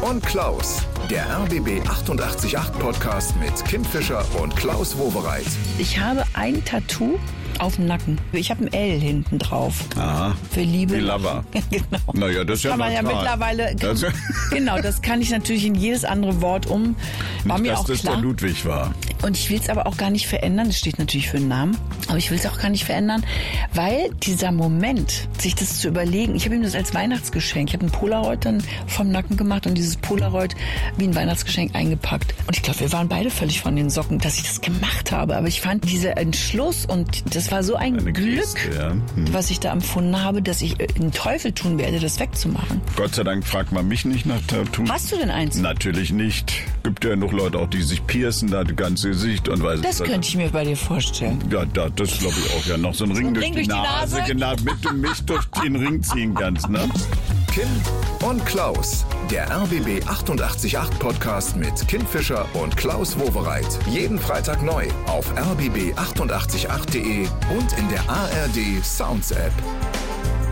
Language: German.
und Klaus, der RBB 888 Podcast mit Kim Fischer und Klaus Wowereit. Ich habe ein Tattoo auf dem Nacken. Ich habe ein L hinten drauf. Aha. Für Liebe. Wie Lover. Genau. Naja, das ist ja kann man ja mittlerweile. Genau, das kann ich natürlich in jedes andere Wort um. War nicht, mir dass auch das klar. der Ludwig war. Und ich will es aber auch gar nicht verändern. Das steht natürlich für einen Namen. Aber ich will es auch gar nicht verändern, weil dieser Moment, sich das zu überlegen, ich habe ihm das als Weihnachtsgeschenk. Ich habe ein Polaroid dann vom Nacken gemacht und dieses Polaroid wie ein Weihnachtsgeschenk eingepackt. Und ich glaube, wir waren beide völlig von den Socken, dass ich das gemacht habe. Aber ich fand dieser Entschluss und das war so ein Eine Glück, Geste, ja. was ich da empfunden habe, dass ich den Teufel tun werde, das wegzumachen. Gott sei Dank fragt man mich nicht nach Tattoo. Hast du denn eins? Natürlich nicht. Gibt ja noch Leute auch, die sich piercen, da das ganze Gesicht und weiß Das könnte ich mir bei dir vorstellen. Ja, das glaube ich auch. Ja, noch so ein Ring durch die Nase, genau, damit du mich durch den Ring ziehen kannst, ne? Kim und Klaus, der RBB 888 Podcast mit Kim Fischer und Klaus Wowereit. Jeden Freitag neu auf rbb888.de und in der ARD Sounds App.